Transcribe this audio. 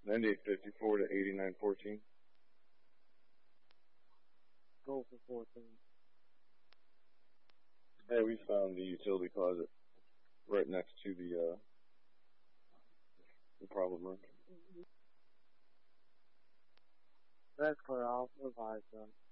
9854 to 8914. Go for 14. Hey, we found the utility closet right next to the problem room. That's clear. I'll advise them.